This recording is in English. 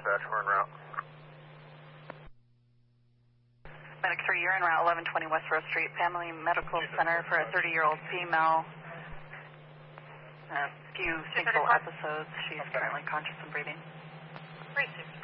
dispatch, we're en route. Medic 3, you're en route 1120 West Rose Street, Family Medical Center for a 30-year-old female. A few single episodes. She's currently conscious and breathing. 360.